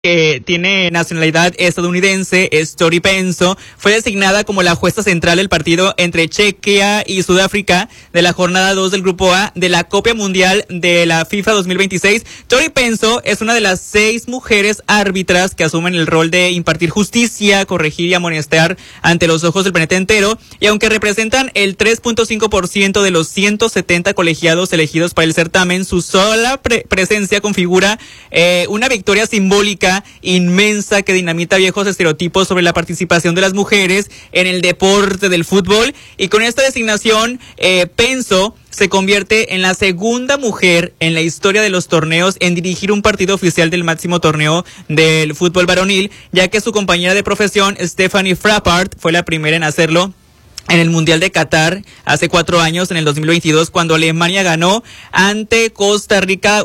que tiene nacionalidad estadounidense, es Tori Penso, fue designada como la jueza central del partido entre Chequia y Sudáfrica de la jornada 2 del Grupo A de la Copa Mundial de la FIFA 2026. Tori Penso es una de las 6 mujeres árbitras que asumen el rol de impartir justicia, corregir y amonestar ante los ojos del planeta entero, y aunque representan el 3.5% de los 170 colegiados elegidos para el certamen, su sola presencia configura una victoria simbólica inmensa que dinamita viejos estereotipos sobre la participación de las mujeres en el deporte del fútbol. Y con esta designación, Penso se convierte en la segunda mujer en la historia de los torneos en dirigir un partido oficial del máximo torneo del fútbol varonil, ya que su compañera de profesión, Stephanie Frappart, fue la primera en hacerlo en el Mundial de Qatar hace 4 años, en el 2022, cuando Alemania ganó ante Costa Rica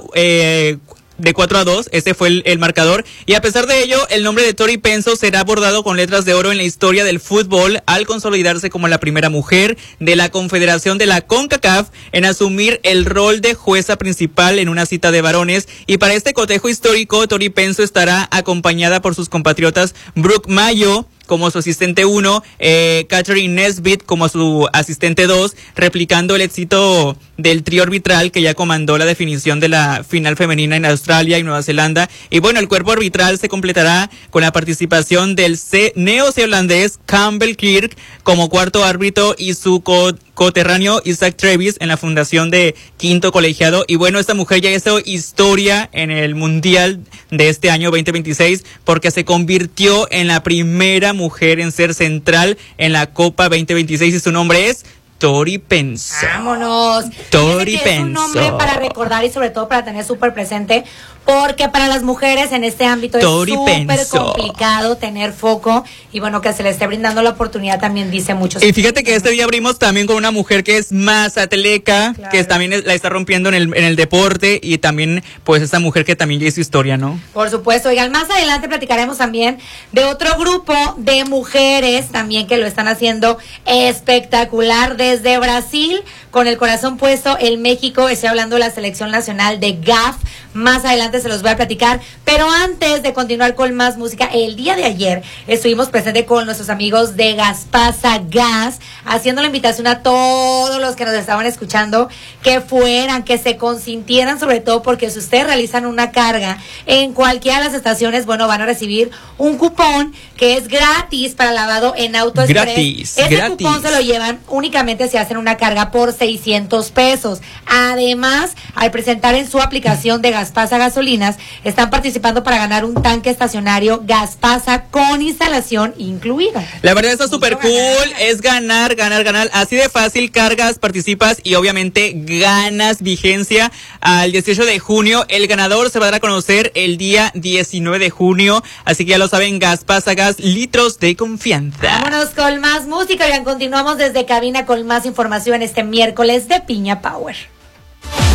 de 4-2, ese fue el marcador. Y a pesar de ello, el nombre de Tori Penso será bordado con letras de oro en la historia del fútbol al consolidarse como la primera mujer de la Confederación de la CONCACAF en asumir el rol de jueza principal en una cita de varones. Y para este cotejo histórico, Tori Penso estará acompañada por sus compatriotas Brooke Mayo como su asistente 1, Catherine Nesbitt como su asistente 2, replicando el éxito del trío arbitral que ya comandó la definición de la final femenina en Australia y Nueva Zelanda. Y bueno, el cuerpo arbitral se completará con la participación del neozelandés Campbell Kirk como cuarto árbitro y su coterráneo Isaac Travis en la fundación de quinto colegiado. Y bueno, esta mujer ya hizo historia en el Mundial de este año 2026 porque se convirtió en la primera mujer en ser central en la Copa 2026 y su nombre es Tori Penso. ¡Vámonos! Tori Penso. Es un nombre para recordar y sobre todo para tener súper presente, porque para las mujeres en este ámbito Tori es súper Penso. complicado tener foco y bueno, que se le esté brindando la oportunidad también dice mucho. Y fíjate que este día abrimos también con una mujer que es más atleca, claro, que también la está rompiendo en el deporte, y también pues esta mujer que también ya hizo historia, ¿no? Por supuesto. Oigan, más adelante platicaremos también de otro grupo de mujeres también que lo están haciendo espectacular desde Brasil, con el corazón puesto en México. Estoy hablando de la selección nacional de GAF. Más adelante se los voy a platicar, pero antes de continuar con más música, el día de ayer estuvimos presentes con nuestros amigos de Gaspasa Gas, haciendo la invitación a todos los que nos estaban escuchando que fueran, que se consintieran, sobre todo porque si ustedes realizan una carga en cualquiera de las estaciones, bueno, van a recibir un cupón que es gratis para lavado en AutoExpress. Gratis. Ese cupón se lo llevan únicamente si hacen una carga por 600 pesos. Además, al presentar en su aplicación de Gaspasa Gasolinas, están participando para ganar un tanque estacionario Gaspasa con instalación incluida. La verdad está súper cool, es ganar. Así de fácil, cargas, participas y obviamente ganas vigencia al 18 de junio. El ganador se va a dar a conocer el día 19 de junio. Así que ya lo saben, Gaspasa Gas, litros de confianza. Vámonos con más música. Oigan, continuamos desde cabina con más información este miércoles de Piña Power.